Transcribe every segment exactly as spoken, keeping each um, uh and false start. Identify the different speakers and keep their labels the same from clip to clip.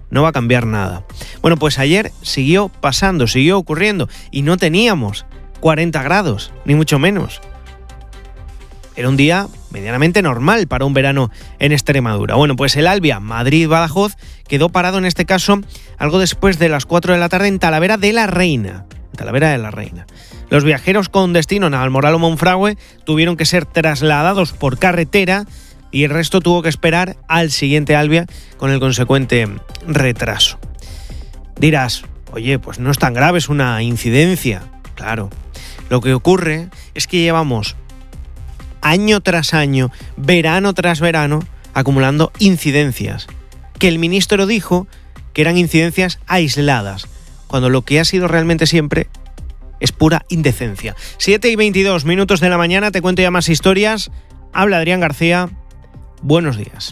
Speaker 1: no va a cambiar nada. Bueno, pues ayer siguió pasando, siguió ocurriendo y no teníamos cuarenta grados, ni mucho menos. Era un día medianamente normal para un verano en Extremadura. Bueno, pues el Alvia Madrid-Badajoz quedó parado en este caso algo después de las cuatro de la tarde en Talavera de la Reina. Talavera de la Reina. Los viajeros con destino en Almoral o Monfragüe tuvieron que ser trasladados por carretera y el resto tuvo que esperar al siguiente Alvia con el consecuente retraso. Dirás, oye, pues no es tan grave, es una incidencia. Claro, lo que ocurre es que llevamos año tras año, verano tras verano, acumulando incidencias, que el ministro dijo que eran incidencias aisladas, cuando lo que ha sido realmente siempre es pura indecencia. siete y veintidós minutos de la mañana, te cuento ya más historias. Habla Adrián García. Buenos días.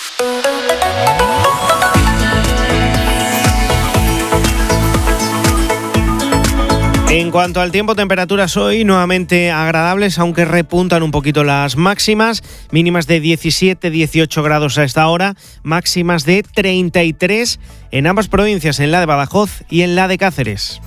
Speaker 1: En cuanto al tiempo, temperaturas hoy nuevamente agradables, aunque repuntan un poquito las máximas, mínimas de diecisiete, dieciocho grados a esta hora, máximas de treinta y tres en ambas provincias, en la de Badajoz y en la de Cáceres.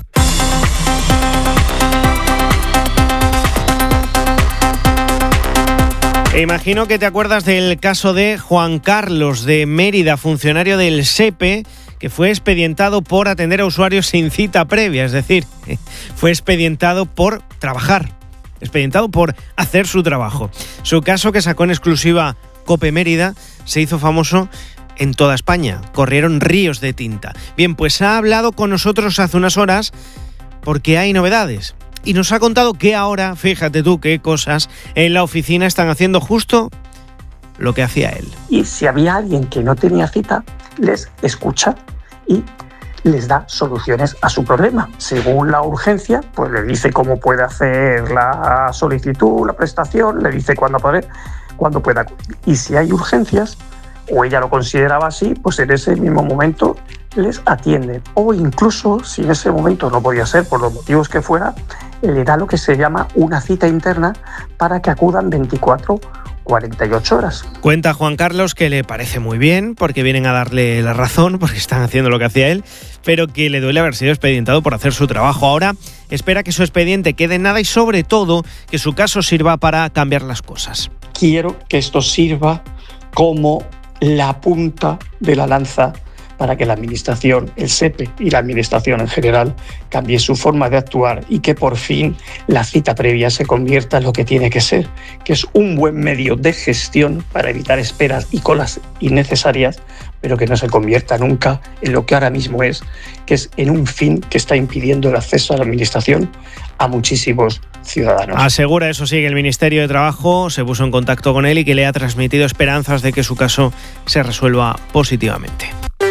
Speaker 1: Imagino que te acuerdas del caso de Juan Carlos de Mérida, funcionario del SEPE, que fue expedientado por atender a usuarios sin cita previa, es decir, fue expedientado por trabajar, expedientado por hacer su trabajo. Su caso, que sacó en exclusiva COPE Mérida, se hizo famoso en toda España, corrieron ríos de tinta. Bien, pues ha hablado con nosotros hace unas horas porque hay novedades. Y nos ha contado que ahora, fíjate tú qué cosas, en la oficina están haciendo justo lo que hacía él.
Speaker 2: Y si había alguien que no tenía cita, les escucha y les da soluciones a su problema. Según la urgencia, pues le dice cómo puede hacer la solicitud, la prestación, le dice cuándo puede, cuándo puede acudir. Y si hay urgencias, o ella lo consideraba así, pues en ese mismo momento les atienden. O incluso, si en ese momento no podía ser, por los motivos que fuera, le da lo que se llama una cita interna para que acudan veinticuatro, cuarenta y ocho horas.
Speaker 1: Cuenta Juan Carlos que le parece muy bien porque vienen a darle la razón, porque están haciendo lo que hacía él, pero que le duele haber sido expedientado por hacer su trabajo. Ahora espera que su expediente quede en nada y sobre todo que su caso sirva para cambiar las cosas.
Speaker 2: Quiero que esto sirva como la punta de la lanza para que la Administración, el SEPE y la Administración en general cambie su forma de actuar y que por fin la cita previa se convierta en lo que tiene que ser, que es un buen medio de gestión para evitar esperas y colas innecesarias, pero que no se convierta nunca en lo que ahora mismo es, que es en un fin que está impidiendo el acceso a la Administración a muchísimos ciudadanos.
Speaker 1: Asegura, eso sí, que el Ministerio de Trabajo se puso en contacto con él y que le ha transmitido esperanzas de que su caso se resuelva positivamente.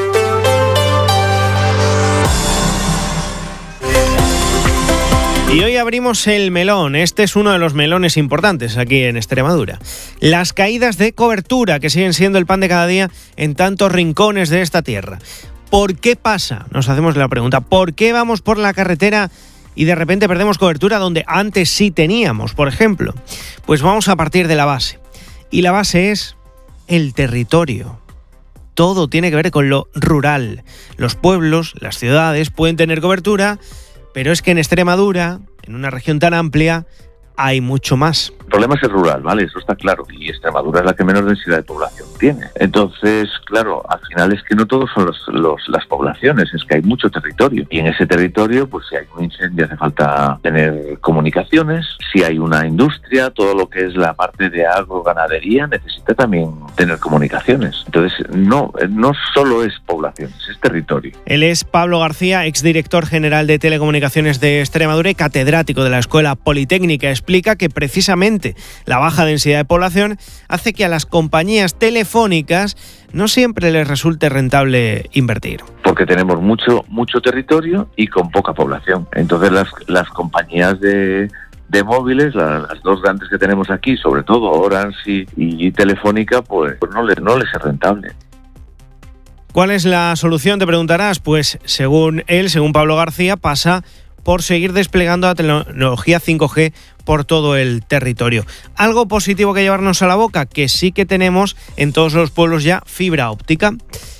Speaker 1: Y hoy abrimos el melón. Este es uno de los melones importantes aquí en Extremadura. Las caídas de cobertura, que siguen siendo el pan de cada día en tantos rincones de esta tierra. ¿Por qué pasa? Nos hacemos la pregunta. ¿Por qué vamos por la carretera y de repente perdemos cobertura donde antes sí teníamos, por ejemplo? Pues vamos a partir de la base. Y la base es el territorio. Todo tiene que ver con lo rural. Los pueblos, las ciudades pueden tener cobertura, pero es que en Extremadura, en una región tan amplia, hay mucho más.
Speaker 3: El problema es el rural, ¿vale? Eso está claro. Y Extremadura es la que menos densidad de población tiene. Entonces, claro, al final es que no todos son los, los, las poblaciones, es que hay mucho territorio. Y en ese territorio, pues si hay un incendio hace falta tener comunicaciones. Si hay una industria, todo lo que es la parte de agroganadería necesita también tener comunicaciones. Entonces, no, no solo es poblaciones, es territorio.
Speaker 1: Él es Pablo García, exdirector general de Telecomunicaciones de Extremadura y catedrático de la Escuela Politécnica. Explica que precisamente la baja densidad de población hace que a las compañías telefónicas no siempre les resulte rentable invertir.
Speaker 3: Porque tenemos mucho, mucho territorio y con poca población. Entonces las, las compañías de, de móviles, las, las dos grandes que tenemos aquí, sobre todo Orange y, y Telefónica, pues, pues no, les, no les es rentable.
Speaker 1: ¿Cuál es la solución? Te preguntarás. Pues según él, según Pablo García, pasa por seguir desplegando la tecnología cinco G por todo el territorio. Algo positivo que llevarnos a la boca, que sí que tenemos en todos los pueblos ya fibra óptica.